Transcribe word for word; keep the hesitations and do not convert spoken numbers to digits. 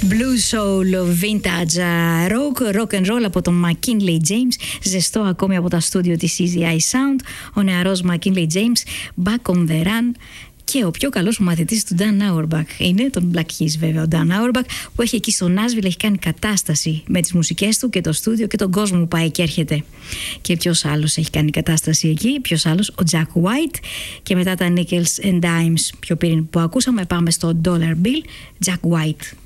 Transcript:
Blue soul, vintage rock, rock and roll από τον McKinley James, ζεστό ακόμη από τα στούντιο της Easy Eye Sound, ο νεαρός McKinley James, back on the run. Και ο πιο καλός μαθητής του Dan Auerbach είναι τον Black Keys, βέβαια. Ο Dan Auerbach, που έχει εκεί στο Nashville, έχει κάνει κατάσταση με τις μουσικές του και το στούντιο και τον κόσμο που πάει και έρχεται. Και ποιος άλλος έχει κάνει κατάσταση εκεί? Ποιος άλλος? Ο Jack White. Και μετά τα Nickels and Dimes, πιο πριν που ακούσαμε, πάμε στο Dollar Bill. Jack White.